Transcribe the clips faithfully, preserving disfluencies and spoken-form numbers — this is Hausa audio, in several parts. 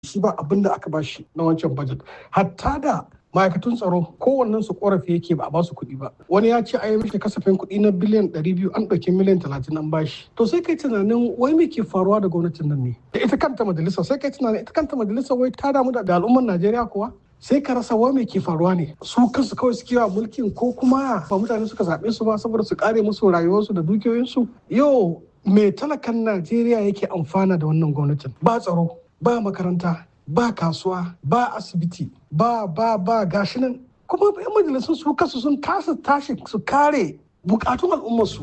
shi ba abin da aka bashi na wancan budget. Hatta da ma'aikatun tsaro kowannen su korafi yake ba a basu kuɗi ba. Wani ya ce a yi mishi kasafin kuɗi na biliyan ɗari biyu an ɗauki miliyan talatin an bashi. To sai kai tunanin wai me ke faruwa da gwamnatin nan ne? Da ita kanta majalisa sai kai tunanin ita kanta majalisa wai ta damu da al'ummar Najeriya kuwa? Sai ka rasa wa me ke faruwa ne? Su kansu kawai suke wa mulkin ko kuma ba mutane suka zaɓe su ba saboda su kare musu rayuwarsu da dukiyoyinsu? Yau me talakan Najeriya yake amfana da wannan gwamnatin? Ba tsaro, ba makaranta, ba kasuwa, ba asibiti, ba ba ba gashi nan. Kuma yan majalisun su kasu sun kasa tashi su kare bukatun al'ummarsu.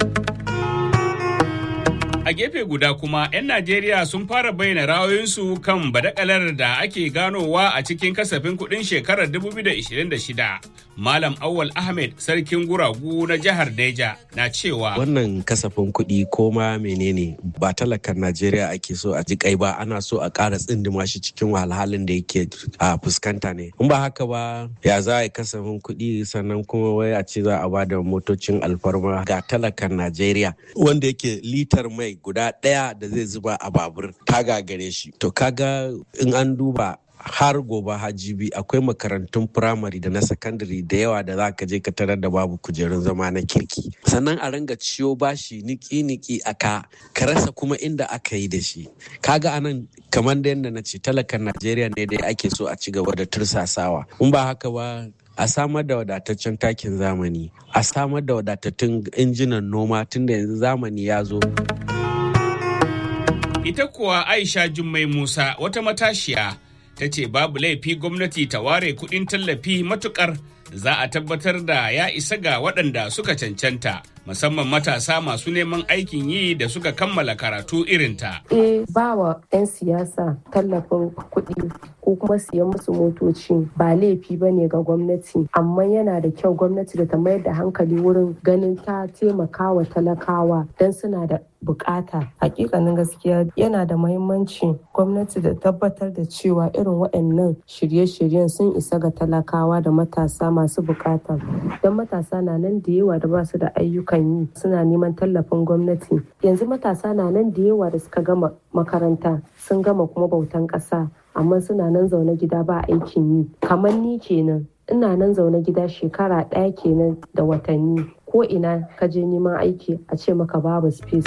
A gefe guda kuma 'yan Najeriya sun fara bayyana ra'ayoyinsu kan badakalar da ake ganowa a cikin kasafin kuɗin shekarar dubu biyu da ishirin da shida. Malam Awwal Ahmed sarkin guragu na jihar Neja na cewa wannan kasafin kuɗi ko ma menene ba talakan Najeriya ake so a ji kai ba, ana so a ƙara tsindima shi cikin wahalhalun da yake a fuskanta ne. In ba haka ba ya za a yi kasafin kuɗi sannan kuma wai a ce za a ba da motocin alfarma ga talakan Najeriya wanda yake litar mai guda ɗaya da zai zuba a babur ta gagare shi. To kaga in an duba har gobe hajibi akwai makarantun firamare da na sakandare da yawa da za ka je ka tarar da babu kujerun zama na kirki. Sannan a ringa ciyo bashi niki-niki a ka ka rasa kuma inda aka yi da shi. Kaga anan kamar da yadda na ce talakan Najeriya ne dai ake so a ci gaba da tursasawa. In ba haka ba a samar da wadataccen takin zamani, a samar da wadatattun injinan noma tunda yanzu zamani ya zo. Ita kuwa Aisha Jummai Musa wata matashiya ta ce babu laifi gwamnati ta ware kuɗin tallafi matukar za a tabbatar da ya isa ga waɗanda suka cancanta musamman matasa masu neman aikin yi da suka kammala karatu irinta. Eh, ba wa 'yan siyasa tallafin kuɗi ko kuma siyan musu motoci ba laifi ba ne ga gwamnati, amma yana da kyau gwamnati da ta mayar da hankali wurin ganin ta taimaka wa talakawa don suna da bukata. Hakikanin gaskiya yana da muhimmanci gwamnati da tabbatar da cewa irin waɗannan shirye-shiryen sun isa ga talakawa da matasa masu bukata. Don matasa na nan da yawa da ba su da ayyukan yi suna neman tallafin gwamnati. Yanzu matasa na nan da yawa da suka gama makaranta sun gama kuma bautan ƙasa amma suna nan zaune gida ba aikin yi. Kamar ni kenan ina nan zaune gida shekara ɗaya kenan da watanni. Ko ina ka je neman aiki a ce maka babu space.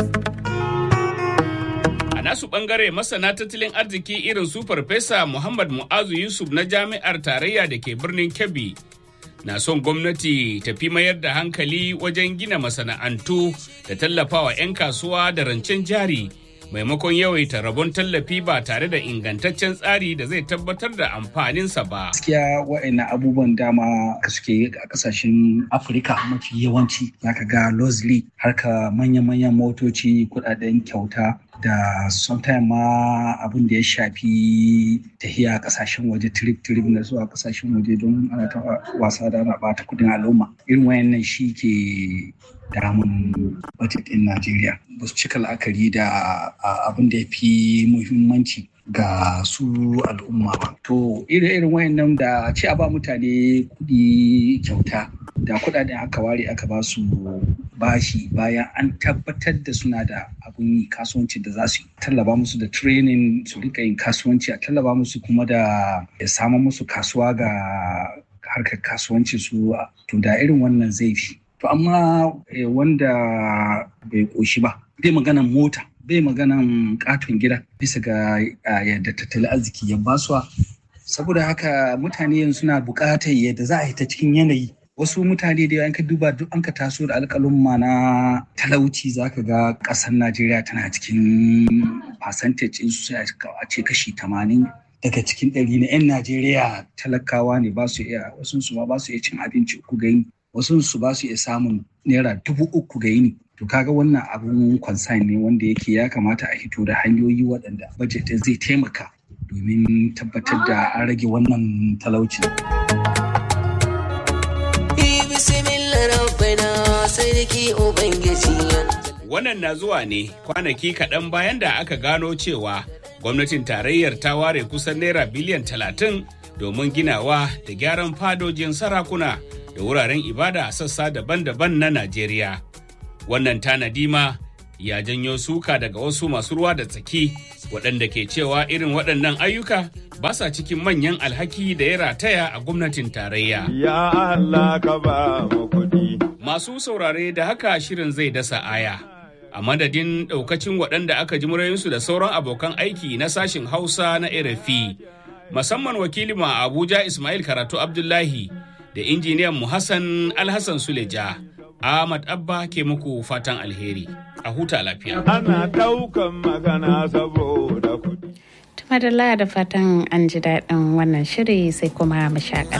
A nasu bangare masana tattalin arziki irin su Farfesa Muhammad Mu'azu Yusuf na Jami'ar Tarayya da ke birnin Kebbi na son gwamnati ta fi mayar da hankali wajen gina masana'antu da tallafawa 'yan kasuwa da rancen jari maimakon yawaita rabon tallafi ba tare da ingantaccen tsari da zai tabbatar da amfaninsa ba. Gaskiya wa'annan abubuwan dama ka suke a kasashen Afirka mafi yawanci zaka ga Lozli harka manya-manyan motoci kudaden kyauta da sometimes ma abin da ya shafi tahiya kasashen waje trip-trip na zuwa kasashen waje don ana ta wasa da ana bata kudin al'umma. Irin wayannan shi ke damun budget din Najeriya. Ba su cika la'akari da abin da ya fi muhimmanci ga su al'umma ba. To irin wayannan da ce a ba mutane kudi kyauta da kudaden aka ware aka ba su bashi bayan an tabbatar da suna da abun yi kasuwanci da za su tallaba musu da training su rika yin kasuwanci a tallaba musu kuma da ya samu musu kasuwa ga harkar kasuwanci su to da irin wannan zai fi. To amma wanda bai koshi ba bai maganan mota bai maganan katon gida bisa ga yadda tattalin arziki ya basuwa saboda haka mutane yanzu suna buƙatar yadda za a yi ta cikin yanayi. Wasu mutane da an ka duba duk an ka taso da alƙalumma na talauci zaka ga ƙasar Najeriya tana cikin percentage su sai a ce kashi tamanin daga cikin ɗari na 'yan Najeriya talakawa ne ba su iya wasu su ma ba su iya cin abinci uku ga yini wasu su ba su iya samun naira dubu uku ga yini. To kaga wannan abun concern ne wanda yake ya kamata a hito da hanyoyi waɗanda budget zai taimaka domin tabbatar da an rage wannan talauci. Wannan na zuwa ne kwanaki kaɗan bayan da aka gano cewa gwamnatin tarayyar ta ware kusan naira biliyan talatin domin ginawa da gyaran fadojin sarakuna da wuraren ibada a sassa daban-daban na Najeriya. Wannan tanadi ma ya janyo suka daga wasu masu ruwa da tsaki waɗanda ke cewa irin waɗannan ayyuka ba sa cikin manyan alhaki da ya rataya a gwamnatin tarayya. Ya Allah ka ba mu kuɗi. Masu saurare da haka shirin zai dasa aya. A madadin ɗaukacin waɗanda aka ji murayinsu da sauran abokan aiki na sashin Hausa na R F I, musamman wakilin a Abuja Ismail Karatu Abdullahi da injiniyan mu Hassan Alhassan Suleja, Ahmad Abba ke muku fatan alheri. A huta lafiya. Ana ɗaukan magana saboda kuɗi. Madalla da fatan an ji daɗin wannan shiri sai kuma mu shaƙata.